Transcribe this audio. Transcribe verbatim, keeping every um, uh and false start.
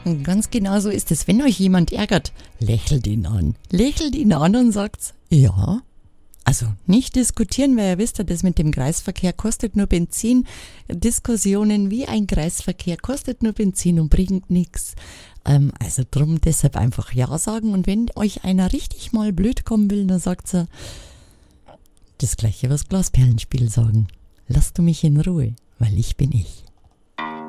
Und ganz genau so ist es. Wenn euch jemand ärgert, lächelt ihn an. Lächelt ihn an und sagt, ja. Also nicht diskutieren, weil ihr wisst ja, das mit dem Kreisverkehr kostet nur Benzin. Diskussionen wie ein Kreisverkehr kostet nur Benzin und bringt nichts. Ähm, also drum deshalb einfach Ja sagen. Und wenn euch einer richtig mal blöd kommen will, dann sagt er das Gleiche, was Glasperlenspiel sagen. Lass du mich in Ruhe, weil ich bin ich.